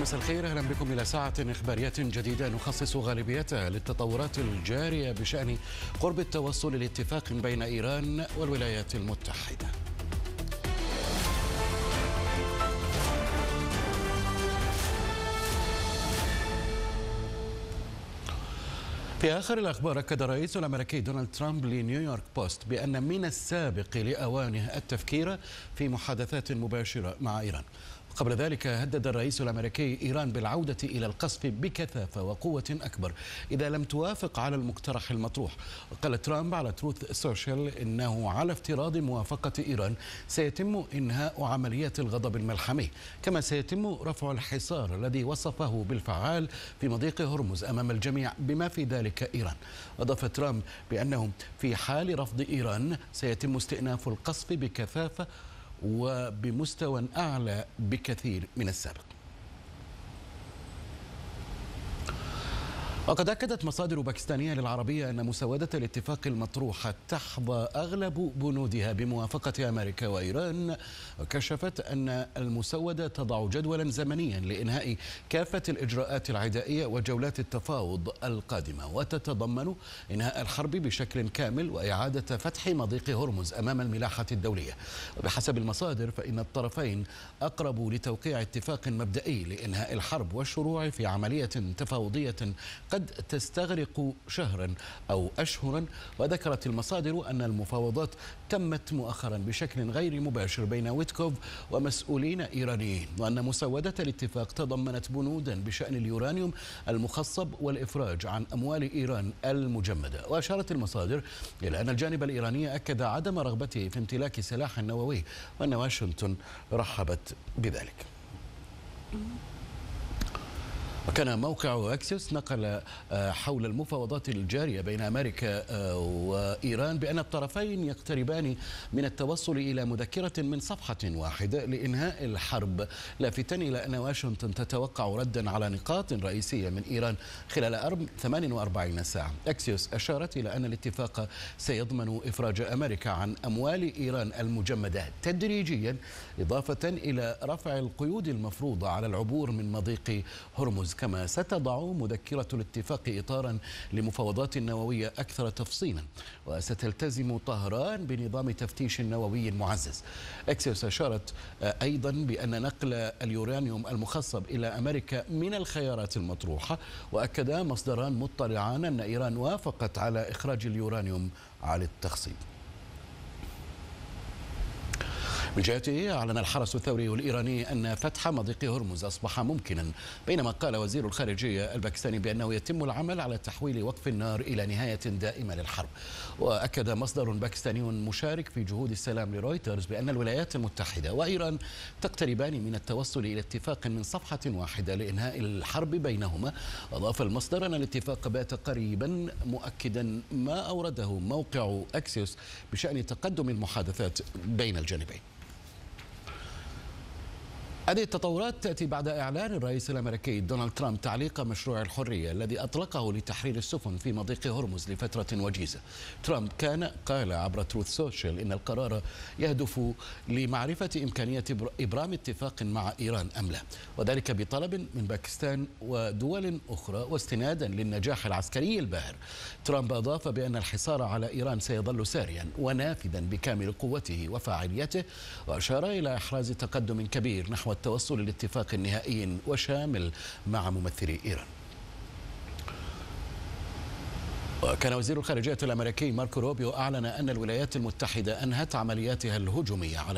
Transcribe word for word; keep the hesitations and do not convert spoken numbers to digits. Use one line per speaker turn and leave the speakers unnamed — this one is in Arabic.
مساء الخير، أهلا بكم إلى ساعة إخبارية جديدة نخصص غالبيتها للتطورات الجارية بشأن قرب التوصل لاتفاق بين إيران والولايات المتحدة. في آخر الأخبار، أكد الرئيس الأمريكي دونالد ترامب لنيويورك بوست بأن من السابق لأوانه التفكير في محادثات مباشرة مع إيران. قبل ذلك هدد الرئيس الأمريكي إيران بالعودة إلى القصف بكثافة وقوة أكبر إذا لم توافق على المقترح المطروح. وقال ترامب على تروث سوشيال إنه على افتراض موافقة إيران سيتم إنهاء عمليات الغضب الملحمي، كما سيتم رفع الحصار الذي وصفه بالفعال في مضيق هرمز أمام الجميع بما في ذلك إيران. أضاف ترامب بأنه في حال رفض إيران سيتم استئناف القصف بكثافة وبمستوى أعلى بكثير من السابق. وقد أكدت مصادر باكستانية للعربية أن مسودة الاتفاق المطروحة تحظى أغلب بنودها بموافقة أمريكا وإيران، وكشفت أن المسودة تضع جدولا زمنيا لإنهاء كافة الإجراءات العدائية وجولات التفاوض القادمة، وتتضمن إنهاء الحرب بشكل كامل وإعادة فتح مضيق هرمز أمام الملاحة الدولية. وبحسب المصادر فإن الطرفين أقربوا لتوقيع اتفاق مبدئي لإنهاء الحرب والشروع في عملية تفاوضية قد قد تستغرق شهرا أو أشهرا. وذكرت المصادر أن المفاوضات تمت مؤخرا بشكل غير مباشر بين ويتكوف ومسؤولين إيرانيين، وأن مسودة الاتفاق تضمنت بنودا بشأن اليورانيوم المخصب والإفراج عن أموال إيران المجمدة. وأشارت المصادر إلى أن الجانب الإيراني أكد عدم رغبته في امتلاك سلاح نووي، وأن واشنطن رحبت بذلك. وكان موقع أكسيوس نقل حول المفاوضات الجارية بين أمريكا وإيران بأن الطرفين يقتربان من التوصل إلى مذكرة من صفحة واحدة لإنهاء الحرب، لافتا إلى أن واشنطن تتوقع ردا على نقاط رئيسية من إيران خلال ثمانية وأربعين ساعة. أكسيوس أشارت إلى أن الاتفاق سيضمن إفراج أمريكا عن أموال إيران المجمدة تدريجيا، إضافة إلى رفع القيود المفروضة على العبور من مضيق هرمز. كما ستضع مذكرة الاتفاق إطارا لمفاوضات نووية أكثر تفصيلا، وستلتزم طهران بنظام تفتيش نووي معزز. أكسيوس أشارت أيضا بأن نقل اليورانيوم المخصب إلى أمريكا من الخيارات المطروحة، وأكد مصدران مطلعان أن إيران وافقت على إخراج اليورانيوم على التخصيب. من جهته أعلن الحرس الثوري الإيراني أن فتح مضيق هرمز أصبح ممكنا، بينما قال وزير الخارجية الباكستاني بأنه يتم العمل على تحويل وقف النار إلى نهاية دائمة للحرب. وأكد مصدر باكستاني مشارك في جهود السلام لرويترز بأن الولايات المتحدة وإيران تقتربان من التوصل إلى اتفاق من صفحة واحدة لإنهاء الحرب بينهما. أضاف المصدر أن الاتفاق بات قريبا، مؤكدا ما أورده موقع أكسيوس بشأن تقدم المحادثات بين الجانبين. هذه التطورات تأتي بعد إعلان الرئيس الأمريكي دونالد ترامب تعليق مشروع الحرية الذي أطلقه لتحرير السفن في مضيق هرمز لفترة وجيزة. ترامب كان قال عبر تروث سوشيال إن القرار يهدف لمعرفة إمكانية إبرام اتفاق مع إيران أم لا، وذلك بطلب من باكستان ودول أخرى واستنادا للنجاح العسكري الباهر. ترامب أضاف بأن الحصار على إيران سيظل ساريا ونافذا بكامل قوته وفاعليته، وأشار إلى إحراز تقدم كبير نحو التوصل لاتفاق نهائي وشامل مع ممثلي إيران. وكان وزير الخارجية الأمريكي ماركو روبيو أعلن أن الولايات المتحدة أنهت عملياتها الهجومية على